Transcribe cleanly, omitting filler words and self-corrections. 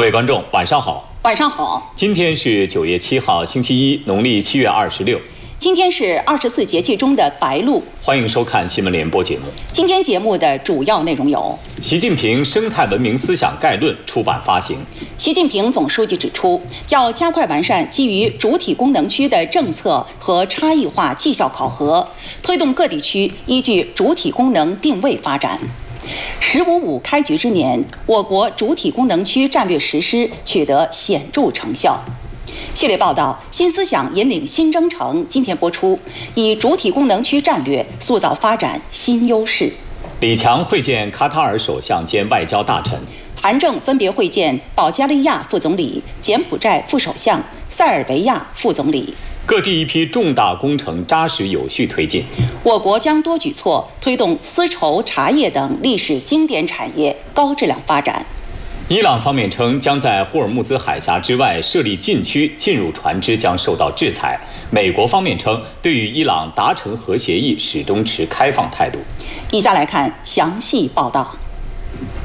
位观众，晚上好。 晚上好。 今天是9月7号，星期一，农历7月26。 今天是24节气中的白露。 欢迎收看新闻联播节目。 今天节目的主要内容有： 习近平生态文明思想概论出版发行。 习近平总书记指出，要加快完善基于主体功能区的政策和差异化绩效考核，推动各地区依据主体功能定位发展。“15+5”开局之年，我国主体功能区战略实施取得显著成效。系列报道《新思想引领新征程》今天播出，以主体功能区战略塑造发展新优势。 李强会见卡塔尔首相兼外交大臣。 韩正分别会见保加利亚副总理、柬埔寨副首相、塞尔维亚副总理。 各地一批重大工程扎实有序推进。 我国将多举措推动丝绸、茶叶等历史经典产业高质量发展。 伊朗方面称，将在霍尔木兹海峡之外设立禁区，进入船只将受到制裁。美国方面称，对于伊朗达成核协议始终持开放态度。 以下来看详细报道。